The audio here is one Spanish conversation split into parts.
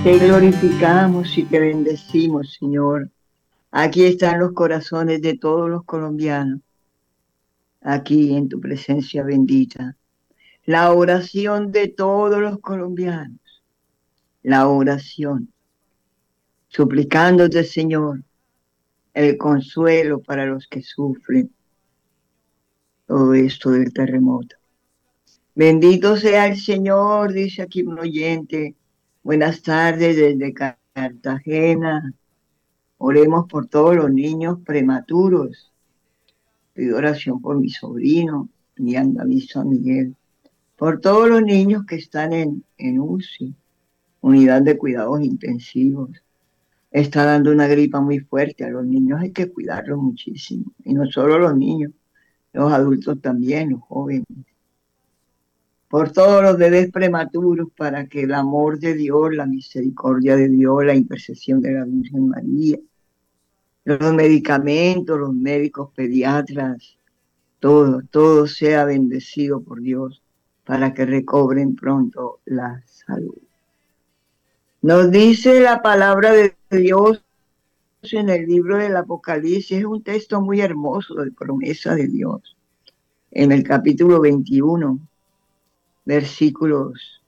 Te glorificamos y te bendecimos, Señor. Aquí están los corazones de todos los colombianos, aquí en tu presencia bendita. La oración de todos los colombianos, la oración, suplicándote, Señor, el consuelo para los que sufren todo esto del terremoto. Bendito sea el Señor, dice aquí un oyente. Buenas tardes desde Cartagena. Oremos por todos los niños prematuros. Pido oración por mi sobrino, mi David San Miguel. Por todos los niños que están en UCI, unidad de cuidados intensivos. Está dando una gripa muy fuerte. A los niños hay que cuidarlos muchísimo. Y no solo los niños, los adultos también, los jóvenes. Por todos los bebés prematuros, para que el amor de Dios, la misericordia de Dios, la intercesión de la Virgen María, los medicamentos, los médicos pediatras, todo sea bendecido por Dios para que recobren pronto la salud. Nos dice la palabra de Dios en el libro del Apocalipsis, es un texto muy hermoso de promesa de Dios, en el capítulo 21, versículos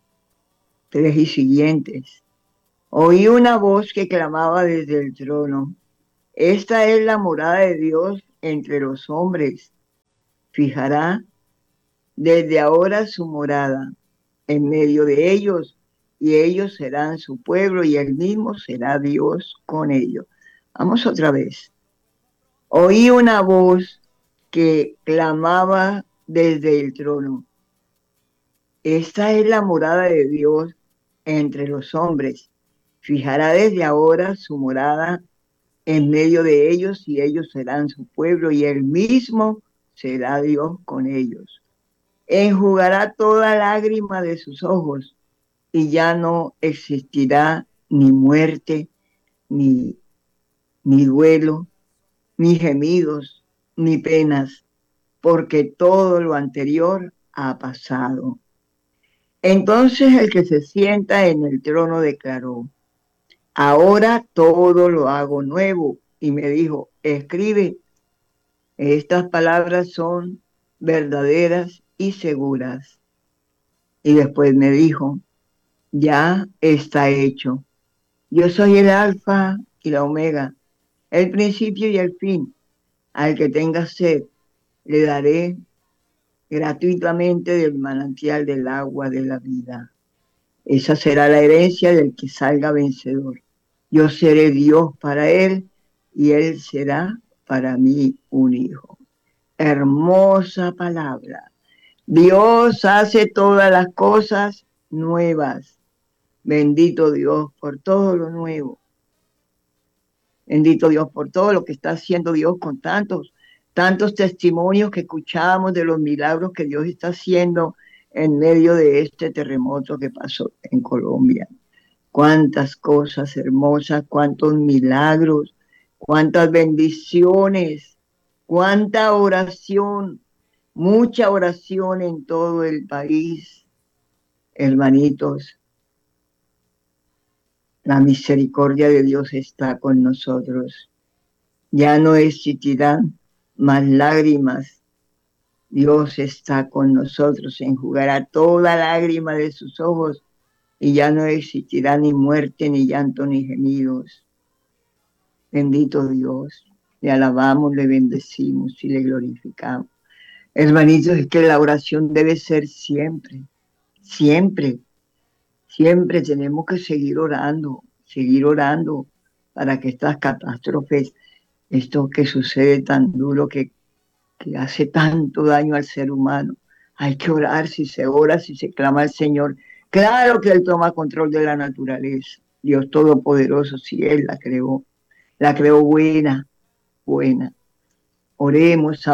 3 y siguientes. Oí una voz que clamaba desde el trono: esta es la morada de Dios entre los hombres. Fijará desde ahora su morada en medio de ellos, y ellos serán su pueblo, y él mismo será Dios con ellos. Vamos otra vez. Oí una voz que clamaba desde el trono: esta es la morada de Dios entre los hombres. Fijará desde ahora su morada en medio de ellos, y ellos serán su pueblo, y él mismo será Dios con ellos. Enjugará toda lágrima de sus ojos, y ya no existirá ni muerte, ni, ni duelo, ni gemidos, ni penas, porque todo lo anterior ha pasado. Entonces el que se sienta en el trono declaró: ahora todo lo hago nuevo. Y me dijo: escribe, estas palabras son verdaderas y seguras. Y después me dijo: ya está hecho. Yo soy el alfa y la omega, el principio y el fin. Al que tenga sed, le daré gratuitamente del manantial del agua de la vida. Esa será la herencia del que salga vencedor. Yo seré Dios para él, y él será para mí un hijo. Hermosa palabra. Dios hace todas las cosas nuevas. Bendito Dios por todo lo nuevo. Bendito Dios por todo lo que está haciendo Dios con tantos testimonios que escuchamos de los milagros que Dios está haciendo en medio de este terremoto que pasó en Colombia. Cuántas cosas hermosas, cuántos milagros, cuántas bendiciones, cuánta oración, mucha oración en todo el país. Hermanitos, la misericordia de Dios está con nosotros. Ya no existirán más lágrimas. Dios está con nosotros, enjugará toda lágrima de sus ojos, y ya no existirá ni muerte, ni llanto, ni gemidos. Bendito Dios, le alabamos, le bendecimos y le glorificamos. Hermanitos, es que la oración debe ser siempre, siempre, siempre tenemos que seguir orando para que estas catástrofes, esto que sucede tan duro, que hace tanto daño al ser humano, hay que orar. Si se ora, si se clama al Señor, claro que Él toma control de la naturaleza. Dios Todopoderoso, si Él la creó buena, buena. Oremos,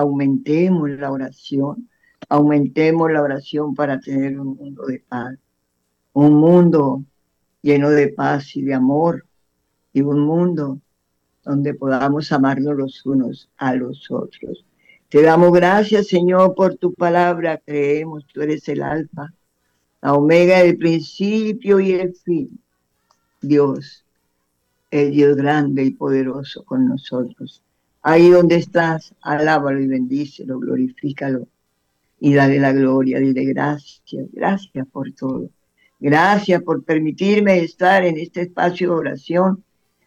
aumentemos la oración para tener un mundo de paz, un mundo lleno de paz y de amor, y un mundo donde podamos amarnos los unos a los otros. Te damos gracias, Señor, por tu palabra. Creemos, tú eres el alfa, la omega, el principio y el fin. Dios, el Dios grande y poderoso con nosotros. Ahí donde estás, alábalo y bendícelo, glorifícalo y dale la gloria, dile gracias, gracias por todo. Gracias por permitirme estar en este espacio de oración.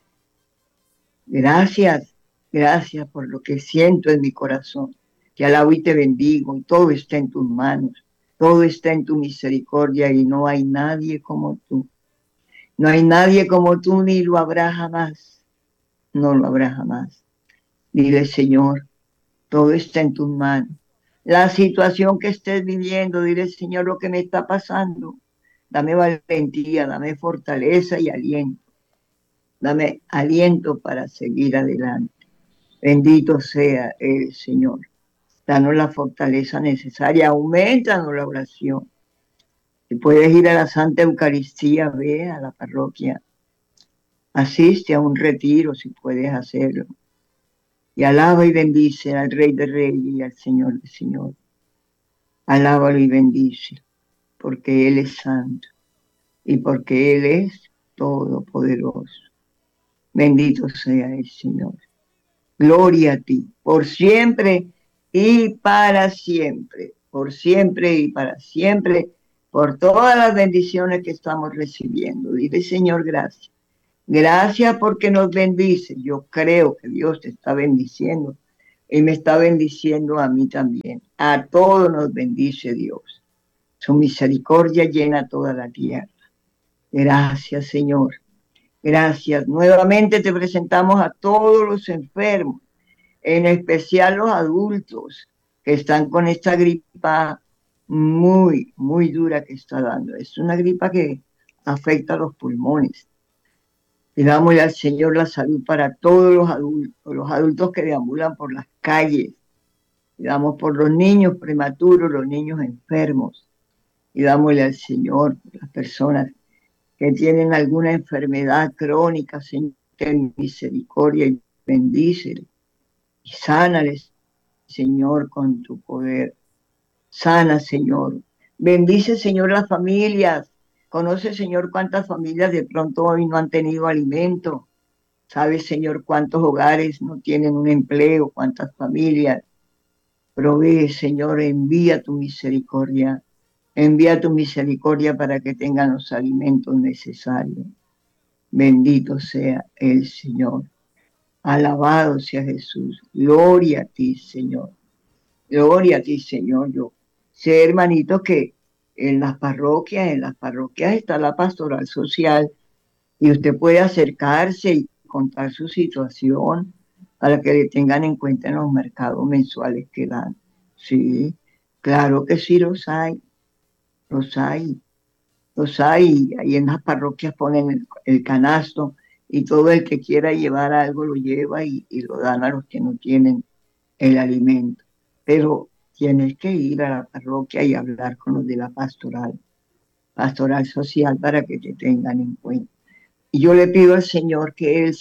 Gracias, gracias por lo que siento en mi corazón. Te alabo y te bendigo, y todo está en tus manos, todo está en tu misericordia y no hay nadie como tú. No hay nadie como tú ni lo habrá jamás, no lo habrá jamás. Dile, Señor, todo está en tus manos. La situación que estés viviendo, dile, Señor, lo que me está pasando. Dame valentía, dame fortaleza y aliento. Dame aliento para seguir adelante. Bendito sea el Señor. Danos la fortaleza necesaria, aumentanos la oración. Si puedes ir a la Santa Eucaristía, ve a la parroquia. Asiste a un retiro si puedes hacerlo. Y alaba y bendice al Rey de Reyes y al Señor de Señores. Alábalo y bendice, porque Él es santo y porque Él es todopoderoso. Bendito sea el Señor. Gloria a ti, por siempre y para siempre, por siempre y para siempre, por todas las bendiciones que estamos recibiendo. Dile, Señor, gracias. Gracias porque nos bendice. Yo creo que Dios te está bendiciendo y me está bendiciendo a mí también. A todos nos bendice Dios. Su misericordia llena toda la tierra. Gracias, Señor. Gracias. Nuevamente te presentamos a todos los enfermos, en especial los adultos que están con esta gripa muy, muy dura que está dando. Es una gripa que afecta a los pulmones. Pidámosle al Señor la salud para todos los adultos que deambulan por las calles. Pidamos por los niños prematuros, los niños enfermos. Pidámosle al Señor por las personas que tienen alguna enfermedad crónica, Señor, ten misericordia y bendíceles. Y sánales, Señor, con tu poder. Sana, Señor. Bendice, Señor, las familias. Conoce, Señor, cuántas familias de pronto hoy no han tenido alimento. Sabes, Señor, cuántos hogares no tienen un empleo, cuántas familias. Provee, Señor, envía tu misericordia. Envía tu misericordia para que tengan los alimentos necesarios. Bendito sea el Señor. Alabado sea Jesús. Gloria a ti, Señor. Gloria a ti, Señor. Yo sé, hermanito, que en las parroquias está la pastoral social y usted puede acercarse y contar su situación para que le tengan en cuenta en los mercados mensuales que dan. Sí, claro que sí los hay, los hay. Ahí en las parroquias ponen el canasto y todo el que quiera llevar algo lo lleva y lo dan a los que no tienen el alimento. Pero tienes que ir a la parroquia y hablar con los de la pastoral social para que te tengan en cuenta. Y yo le pido al Señor que Él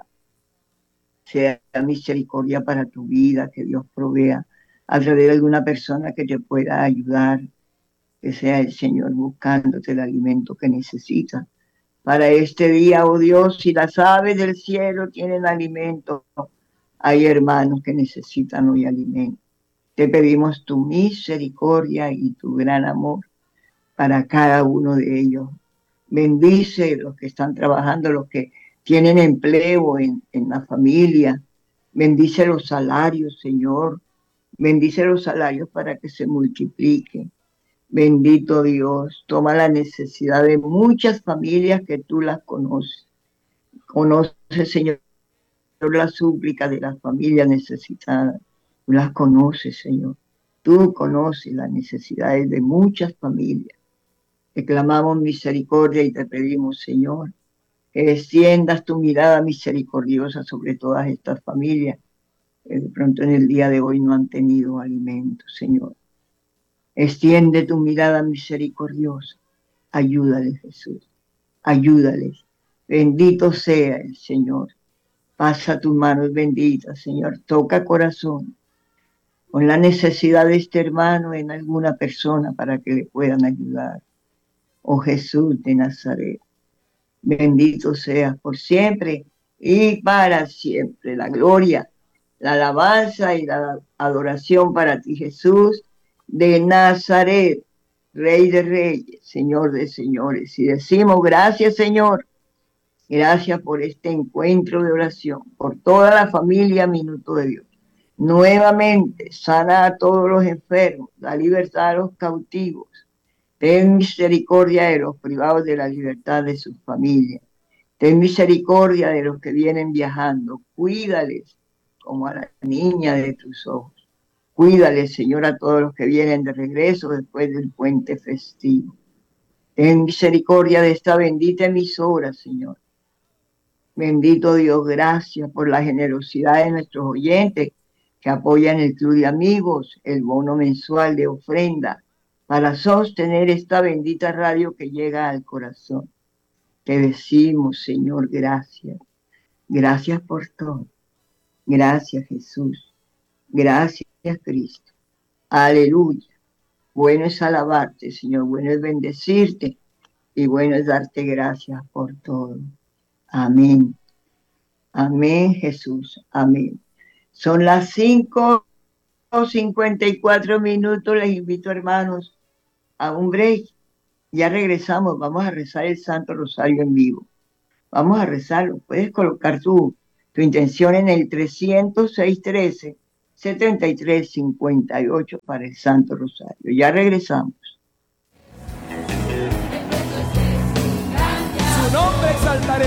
sea misericordia para tu vida, que Dios provea a través de alguna persona que te pueda ayudar, que sea el Señor buscándote el alimento que necesitas. Para este día, oh Dios, si las aves del cielo tienen alimento, hay hermanos que necesitan hoy alimento. Te pedimos tu misericordia y tu gran amor para cada uno de ellos. Bendice los que están trabajando, los que tienen empleo en la familia. Bendice los salarios, Señor. Bendice los salarios para que se multipliquen. Bendito Dios, toma la necesidad de muchas familias que tú las conoces. Conoce, Señor, las súplicas de las familias necesitadas. Tú las conoces, Señor. Tú conoces las necesidades de muchas familias. Te clamamos misericordia y te pedimos, Señor, que extiendas tu mirada misericordiosa sobre todas estas familias que de pronto en el día de hoy no han tenido alimento, Señor. Extiende tu mirada misericordiosa. Ayúdales, Jesús. Ayúdales. Bendito sea el Señor. Pasa tus manos benditas, Señor. Toca corazón con la necesidad de este hermano en alguna persona para que le puedan ayudar. Oh Jesús de Nazaret, Bendito seas por siempre y para siempre. La gloria, la alabanza y la adoración para ti, Jesús de Nazaret, Rey de Reyes, Señor de Señores. Y decimos gracias, Señor. Gracias por este encuentro de oración, por toda la familia Minuto de Dios. Nuevamente, sana a todos los enfermos, da libertad a los cautivos, ten misericordia de los privados de la libertad de sus familias, ten misericordia de los que vienen viajando, cuídales como a la niña de tus ojos. Cuídales, Señor, a todos los que vienen de regreso después del puente festivo. Ten misericordia de esta bendita emisora, Señor. Bendito Dios, gracias por la generosidad de nuestros oyentes que apoyan el Club de Amigos, el bono mensual de ofrenda, para sostener esta bendita radio que llega al corazón. Te decimos, Señor, gracias. Gracias por todo. Gracias, Jesús. Gracias, Cristo. Aleluya. Bueno es alabarte, Señor. Bueno es bendecirte y bueno es darte gracias por todo. Amén. Amén, Jesús. Amén. Son las 5:54. Les invito, hermanos, a un break. Ya regresamos. Vamos a rezar el Santo Rosario en vivo. Vamos a rezarlo. Puedes colocar tu intención en el 306-13-73-58 para el Santo Rosario. Ya regresamos. Su nombre exaltaré.